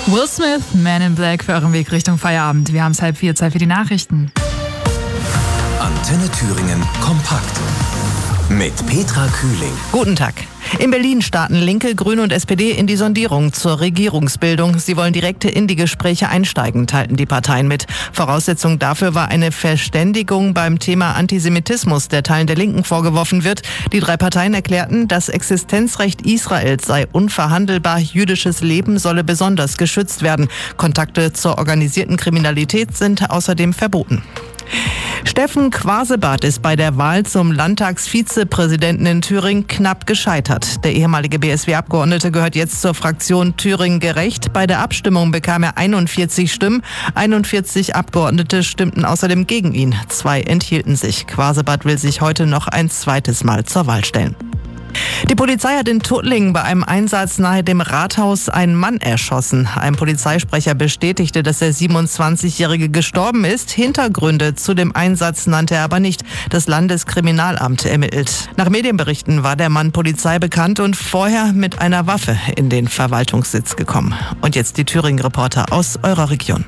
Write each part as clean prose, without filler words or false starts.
Will Smith, Man in Black für euren Weg Richtung Feierabend. Wir haben es 3:30, Zeit für die Nachrichten. Antenne Thüringen kompakt mit Petra Kühling. Guten Tag. In Berlin starten Linke, Grüne und SPD in die Sondierung zur Regierungsbildung. Sie wollen direkt in die Gespräche einsteigen, teilten die Parteien mit. Voraussetzung dafür war eine Verständigung beim Thema Antisemitismus, der Teilen der Linken vorgeworfen wird. Die drei Parteien erklärten, das Existenzrecht Israels sei unverhandelbar. Jüdisches Leben solle besonders geschützt werden. Kontakte zur organisierten Kriminalität sind außerdem verboten. Steffen Quasebart ist bei der Wahl zum Landtagsvizepräsidenten in Thüringen knapp gescheitert. Der ehemalige BSW-Abgeordnete gehört jetzt zur Fraktion Thüringen gerecht. Bei der Abstimmung bekam er 41 Stimmen. 41 Abgeordnete stimmten außerdem gegen ihn. 2 enthielten sich. Quasebart will sich heute noch ein zweites Mal zur Wahl stellen. Die Polizei hat in Tuttlingen bei einem Einsatz nahe dem Rathaus einen Mann erschossen. Ein Polizeisprecher bestätigte, dass der 27-Jährige gestorben ist. Hintergründe zu dem Einsatz nannte er aber nicht. Das Landeskriminalamt ermittelt. Nach Medienberichten war der Mann Polizei bekannt und vorher mit einer Waffe in den Verwaltungssitz gekommen. Und jetzt die Thüringen-Reporter aus eurer Region.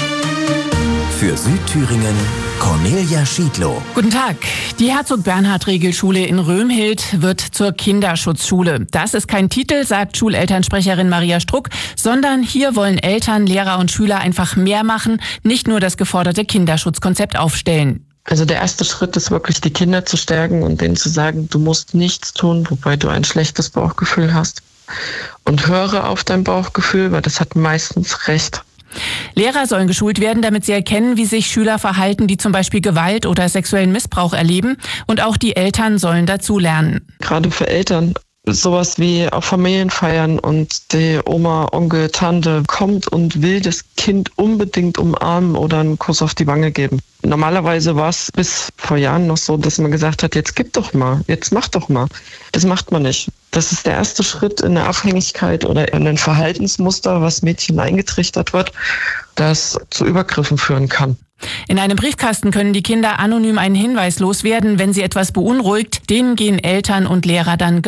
Für Südthüringen Cornelia Schiedlow. Guten Tag. Die Herzog-Bernhard-Regelschule in Römhild wird zur Kinderschutzschule. Das ist kein Titel, sagt Schulelternsprecherin Maria Struck, sondern hier wollen Eltern, Lehrer und Schüler einfach mehr machen, nicht nur das geforderte Kinderschutzkonzept aufstellen. Also der erste Schritt ist wirklich, die Kinder zu stärken und denen zu sagen, du musst nichts tun, wobei du ein schlechtes Bauchgefühl hast. Und höre auf dein Bauchgefühl, weil das hat meistens recht. Lehrer sollen geschult werden, damit sie erkennen, wie sich Schüler verhalten, die zum Beispiel Gewalt oder sexuellen Missbrauch erleben. Und auch die Eltern sollen dazu lernen. Gerade für Eltern. Sowas wie auf Familienfeiern und die Oma, Onkel, Tante kommt und will das Kind unbedingt umarmen oder einen Kuss auf die Wange geben. Normalerweise war es bis vor Jahren noch so, dass man gesagt hat, jetzt gib doch mal, jetzt mach doch mal. Das macht man nicht. Das ist der erste Schritt in eine Abhängigkeit oder in ein Verhaltensmuster, was Mädchen eingetrichtert wird, das zu Übergriffen führen kann. In einem Briefkasten können die Kinder anonym einen Hinweis loswerden, wenn sie etwas beunruhigt. Den gehen Eltern und Lehrer dann